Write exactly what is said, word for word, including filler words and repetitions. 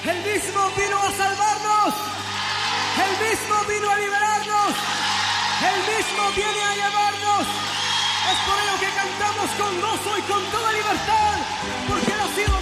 El mismo vino a salvarnos. El mismo vino a liberarnos. El mismo viene a llevarnos. Es por ello que cantamos con gozo y con toda libertad, porque Él ha sido